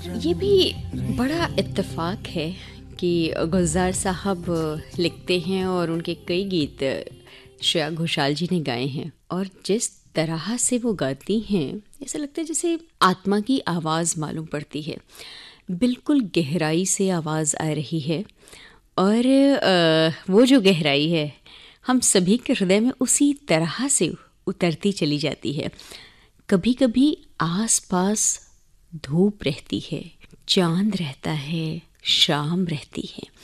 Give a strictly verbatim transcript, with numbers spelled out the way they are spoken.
ये भी बड़ा इत्तेफाक है कि गुलज़ार साहब लिखते हैं और उनके कई गीत श्रेया घोषाल जी ने गाए हैं, और जिस तरह से वो गाती हैं ऐसा लगता है जैसे आत्मा की आवाज़ मालूम पड़ती है। बिल्कुल गहराई से आवाज़ आ रही है, और अ, वो जो गहराई है हम सभी के हृदय में उसी तरह से उतरती चली जाती है। कभी कभी आस पास धूप रहती है, चांद रहता है, शाम रहती है,